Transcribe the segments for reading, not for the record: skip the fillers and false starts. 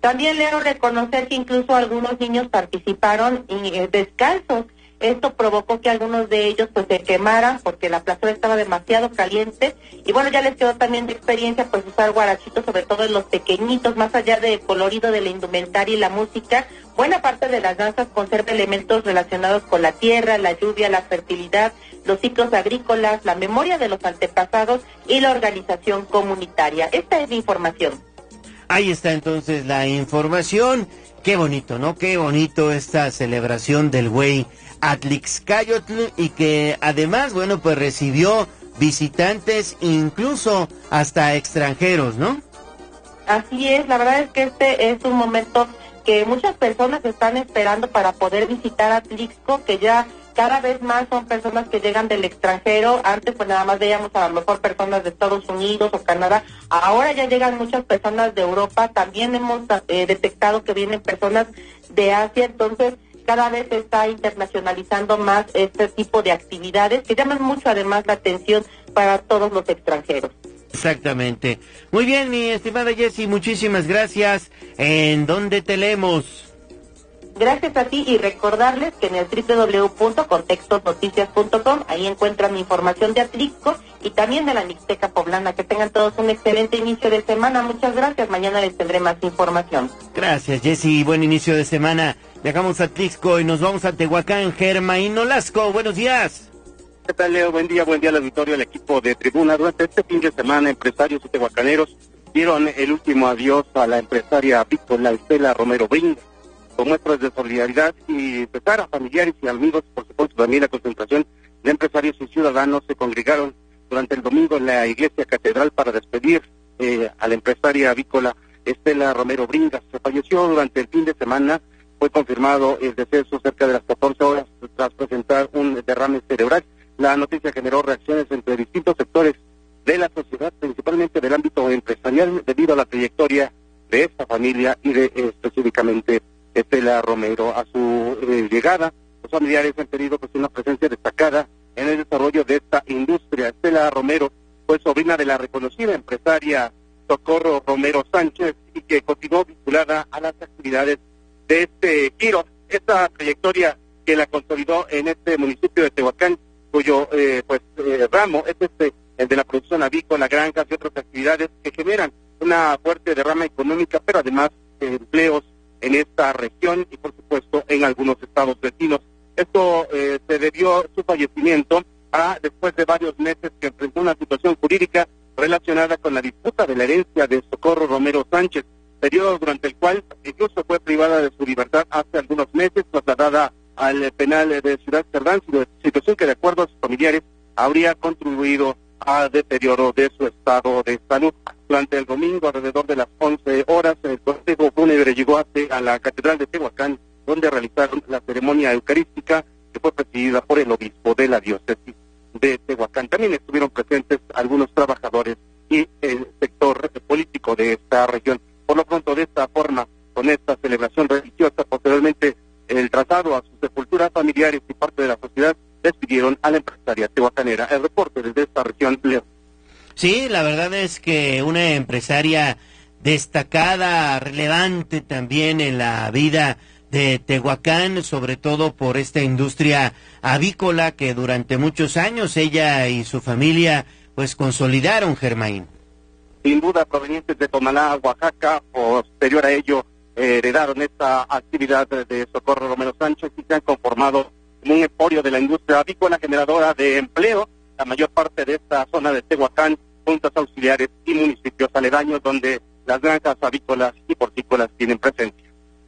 También leo reconocer que incluso algunos niños participaron descalzos. Esto provocó que algunos de ellos pues se quemaran porque la plaza estaba demasiado caliente. Y bueno, ya les quedó también de experiencia pues usar guarachitos, sobre todo en los pequeñitos, más allá del colorido de la indumentaria y la música. Buena parte de las danzas conserva elementos relacionados con la tierra, la lluvia, la fertilidad, los ciclos agrícolas, la memoria de los antepasados y la organización comunitaria. Esta es la información. Ahí está entonces la información. Qué bonito, ¿no? Qué bonito esta celebración del güey Atlixcayotl, y que además, bueno, pues recibió visitantes, incluso hasta extranjeros, ¿no? Así es, la verdad es que este es un momento que muchas personas están esperando para poder visitar Atlixco, que ya cada vez más son personas que llegan del extranjero. Antes pues nada más veíamos a lo mejor personas de Estados Unidos o Canadá, ahora ya llegan muchas personas de Europa, también hemos detectado que vienen personas de Asia, entonces cada vez se está internacionalizando más este tipo de actividades que llaman mucho además la atención para todos los extranjeros. Exactamente. Muy bien, mi estimada Jessie, muchísimas gracias. ¿En dónde te leemos? Gracias a ti, y recordarles que en el www.contextosnoticias.com ahí encuentran información de Atlixco y también de la Mixteca Poblana. Que tengan todos un excelente inicio de semana. Muchas gracias. Mañana les tendré más información. Gracias, Jessie. Buen inicio de semana. Viajamos a Atlixco y nos vamos a Tehuacán. Germain Nolasco, buenos días. ¿Qué tal, Leo? Buen día al auditorio, al equipo de Tribuna. Durante este fin de semana, empresarios y tehuacaneros dieron el último adiós a la empresaria avícola Estela Romero Bringas. Con muestras de solidaridad y pesar a familiares y amigos, por supuesto también la concentración de empresarios y ciudadanos se congregaron durante el domingo en la iglesia catedral para despedir a la empresaria avícola Estela Romero Bringas. Se falleció durante el fin de semana, fue confirmado el deceso cerca de las 14 horas tras presentar un derrame cerebral. La noticia generó reacciones entre distintos sectores de la sociedad, principalmente del ámbito empresarial, debido a la trayectoria de esta familia y de específicamente Estela Romero. A su llegada, los familiares han tenido pues una presencia destacada en el desarrollo de esta industria. Estela Romero fue sobrina de la reconocida empresaria Socorro Romero Sánchez y que continuó vinculada a las actividades de este giro. Esta trayectoria que la consolidó en este municipio de Tehuacán, cuyo ramo es el de la producción avícola, granjas y otras actividades que generan una fuerte derrama económica, pero además empleos en esta región y por supuesto en algunos estados vecinos. Esto se debió su fallecimiento después de varios meses que enfrentó una situación jurídica relacionada con la disputa de la herencia de Socorro Romero Sánchez, periodo durante el cual incluso fue privada de su libertad hace algunos meses, trasladada al penal de Ciudad Cerdán, situación que de acuerdo a sus familiares habría contribuido al deterioro de su estado de salud. Durante el domingo, alrededor de las 11 horas, el cortejo fúnebre llegó a la Catedral de Tehuacán, donde realizaron la ceremonia eucarística, que fue presidida por el obispo de la diócesis de Tehuacán. También estuvieron presentes algunos trabajadores y el sector político de esta región. Por lo pronto, de esta forma, con esta celebración religiosa, posteriormente el traslado a sus sepulturas, familiares y parte de la sociedad despidieron a la empresaria tehuacanera. El reporte desde esta región, Leo. Sí, la verdad es que una empresaria destacada, relevante también en la vida de Tehuacán, sobre todo por esta industria avícola que durante muchos años ella y su familia pues consolidaron, Germain. Sin duda, provenientes de Tonalá, Oaxaca, posterior a ello heredaron esta actividad de Socorro Romero Sánchez y se han conformado en un emporio de la industria avícola generadora de empleo. La mayor parte de esta zona de Tehuacán, juntas auxiliares y municipios aledaños donde las granjas avícolas y porcícolas tienen presencia.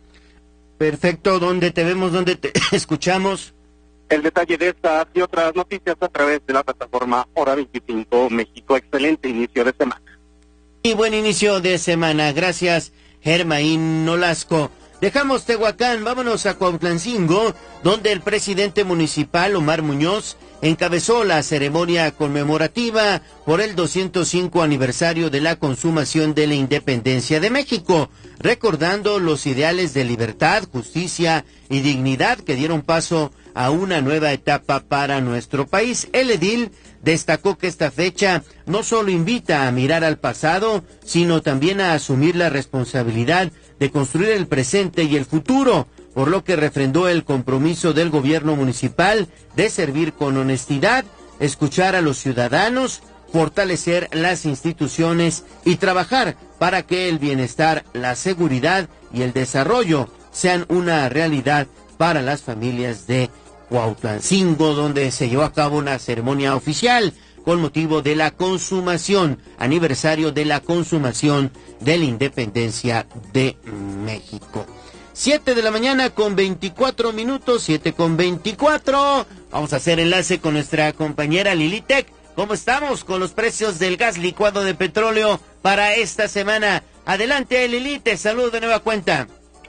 Perfecto, ¿dónde te vemos, dónde te escuchamos? El detalle de estas y otras noticias a través de la plataforma Hora 25 México. Excelente inicio de semana. Y buen inicio de semana, gracias Germain Nolasco. Dejamos Tehuacán, vámonos a Cuautlancingo, donde el presidente municipal Omar Muñoz encabezó la ceremonia conmemorativa por el 205 aniversario de la consumación de la independencia de México, recordando los ideales de libertad, justicia y dignidad que dieron paso a una nueva etapa para nuestro país. El edil destacó que esta fecha no solo invita a mirar al pasado, sino también a asumir la responsabilidad de construir el presente y el futuro, por lo que refrendó el compromiso del gobierno municipal de servir con honestidad, escuchar a los ciudadanos, fortalecer las instituciones y trabajar para que el bienestar, la seguridad y el desarrollo sean una realidad para las familias de Cuautlancingo, donde se llevó a cabo una ceremonia oficial con motivo de la consumación, aniversario de la consumación de la independencia de México. 7 de la mañana con 24 minutos, 7:24. Vamos a hacer enlace con nuestra compañera Lilitec. ¿Cómo estamos con los precios del gas licuado de petróleo para esta semana? Adelante, Lili, te saludo de nueva cuenta.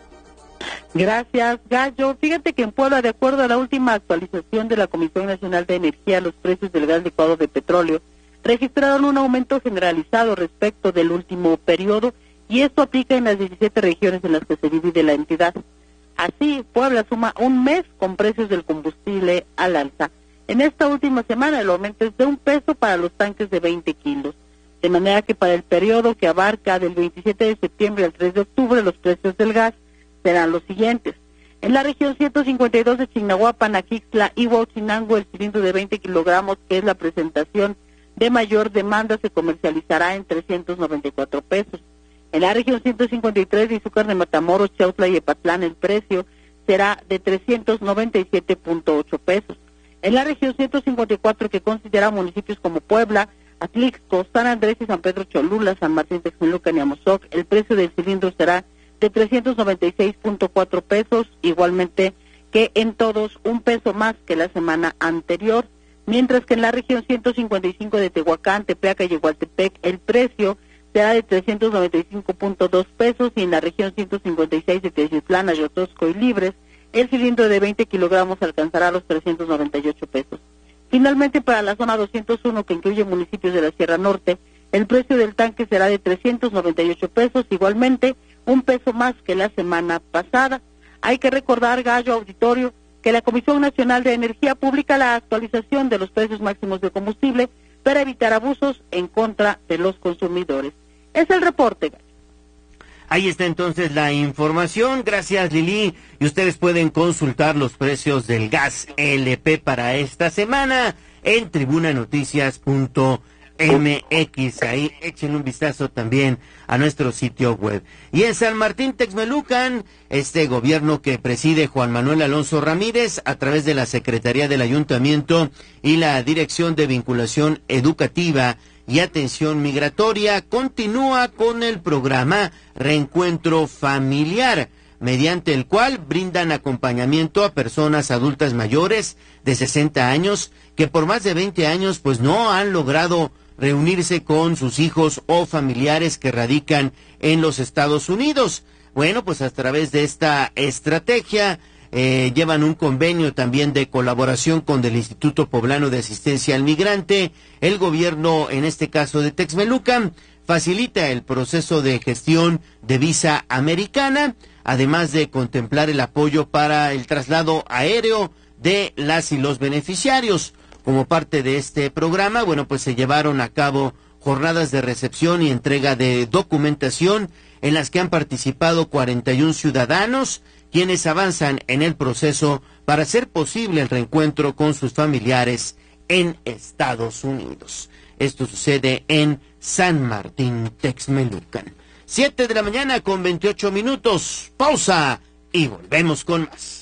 Gracias, Gallo. Fíjate que en Puebla, de acuerdo a la última actualización de la Comisión Nacional de Energía, los precios del gas licuado de petróleo registraron un aumento generalizado respecto del último periodo, y esto aplica en las 17 regiones en las que se divide la entidad. Así, Puebla suma un mes con precios del combustible al alza. En esta última semana el aumento es de $1 para los tanques de 20 kilos, de manera que para el periodo que abarca del 27 de septiembre al 3 de octubre los precios del gas serán los siguientes. En la región 152 de Chignahuapan, Aquixtla y Huauchinango, el cilindro de 20 kilogramos, que es la presentación de mayor demanda, se comercializará en $394. En la región 153 de Izúcar de Matamoros, Chautla y Epatlán, el precio será de $397.8. En la región 154, que considera municipios como Puebla, Atlixco, San Andrés y San Pedro Cholula, San Martín Texmelucan y Amozoc, el precio del cilindro será de $396.4, igualmente que en todos $1 más que la semana anterior, mientras que en la región 155 de Tehuacán, Tepeaca y Igualtepec, el precio será de $395.2, y en la región 156 de Teziutlán, Ayotosco y Libres, el cilindro de 20 kilogramos alcanzará los $398. Finalmente, para la zona 201, que incluye municipios de la Sierra Norte, el precio del tanque será de $398, igualmente $1 más que la semana pasada. Hay que recordar, Gallo, auditorio, que la Comisión Nacional de Energía publica la actualización de los precios máximos de combustible para evitar abusos en contra de los consumidores. Es el reporte, Gallo. Ahí está entonces la información. Gracias, Lili. Y ustedes pueden consultar los precios del gas LP para esta semana en tribunanoticias.mx. Ahí echen un vistazo también a nuestro sitio web. Y en San Martín Texmelucan, este gobierno que preside Juan Manuel Alonso Ramírez, a través de la Secretaría del Ayuntamiento y la Dirección de Vinculación Educativa y Atención Migratoria, continúa con el programa Reencuentro Familiar, mediante el cual brindan acompañamiento a personas adultas mayores de 60 años que por más de 20 años pues no han logrado reunirse con sus hijos o familiares que radican en los Estados Unidos. Bueno, pues a través de esta estrategia llevan un convenio también de colaboración con el Instituto Poblano de Asistencia al Migrante. El gobierno, en este caso de Texmelucan, facilita el proceso de gestión de visa americana, además de contemplar el apoyo para el traslado aéreo de las y los beneficiarios. Como parte de este programa, bueno, pues se llevaron a cabo jornadas de recepción y entrega de documentación en las que han participado 41 ciudadanos, quienes avanzan en el proceso para hacer posible el reencuentro con sus familiares en Estados Unidos. Esto sucede en San Martín Texmelucan. 7 de la mañana con 28 minutos. Pausa y volvemos con más.